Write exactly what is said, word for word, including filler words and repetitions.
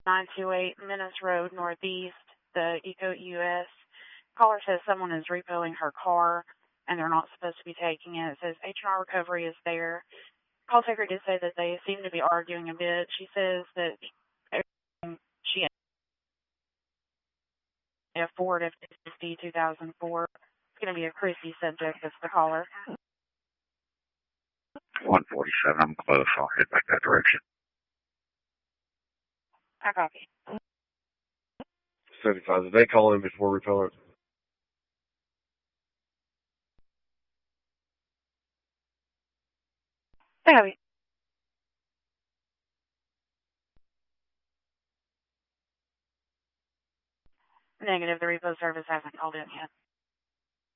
nine two eight Menace Road, Northeast, the Eco U S. Caller says someone is repoing her car, and they're not supposed to be taking it. It says H and R Recovery is there. Call taker did say that they seem to be arguing a bit. She says that she a Ford F two fifty two thousand four. It's going to be a Chrissy subject. That's the caller. one forty-seven, I'm close. I'll head back that direction. I copy. seventy-five. Did they call in before repeller? I copy. Negative. The repo service hasn't called in yet.